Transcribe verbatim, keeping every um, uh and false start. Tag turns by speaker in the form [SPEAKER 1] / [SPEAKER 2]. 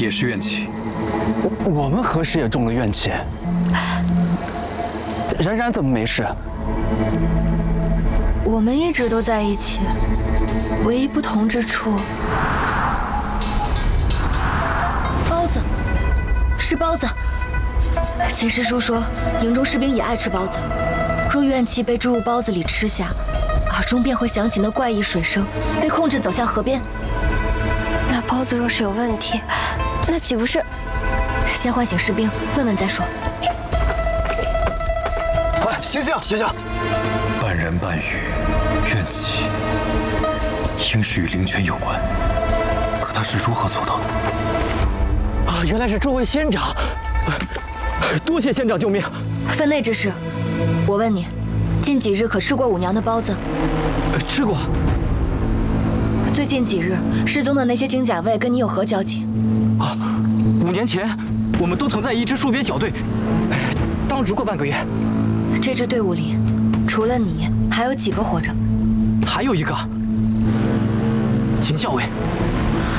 [SPEAKER 1] 也是怨气。
[SPEAKER 2] 我们何时也中了怨气？冉冉怎么没事？
[SPEAKER 3] 我们一直都在一起，唯一不同之处，包子，是包子。秦师叔说，营中士兵也爱吃包子，若怨气被注入包子里吃下，耳中便会响起那怪异水声，被控制走向河边。
[SPEAKER 4] 那包子若是有问题，那岂不是？
[SPEAKER 3] 先唤醒士兵，问问再说。
[SPEAKER 2] 哎，醒醒，醒醒！
[SPEAKER 1] 半人半语，怨气，应是与灵泉有关。可他是如何做到的？
[SPEAKER 2] 啊，原来是诸位仙长，多谢仙长救命。
[SPEAKER 3] 分内之事，我问你，近几日可吃过五娘的包子？
[SPEAKER 2] 呃，吃过。
[SPEAKER 3] 最近几日，师宗的那些精甲卫跟你有何交集？
[SPEAKER 2] 啊，五年前，我们都曾在一支戍边小队，当值过半个月。
[SPEAKER 3] 这支队伍里，除了你，还有几个活着？
[SPEAKER 2] 还有一个，秦校尉。